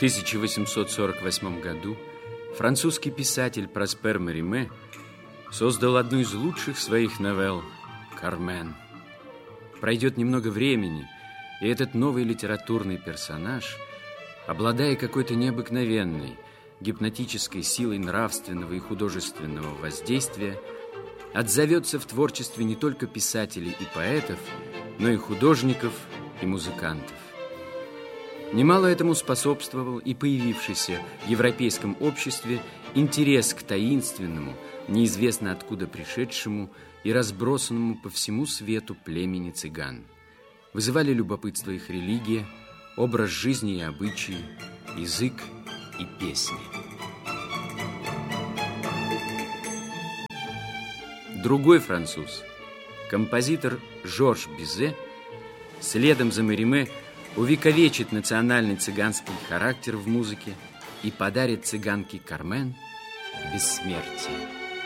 1848 году французский писатель Проспер Мериме создал одну из лучших своих новелл «Кармен». Пройдет немного времени, и этот новый литературный персонаж, обладая какой-то необыкновенной, гипнотической силой нравственного и художественного воздействия, отзовется в творчестве не только писателей и поэтов, но и художников и музыкантов. Немало этому способствовал и появившийся в европейском обществе интерес к таинственному, неизвестно откуда пришедшему и разбросанному по всему свету племени цыган. Вызывали любопытство их религия, образ жизни и обычаи, язык и песни. Другой француз, композитор Жорж Бизе, следом за Мериме увековечит национальный цыганский характер в музыке и подарит цыганке Кармен бессмертие.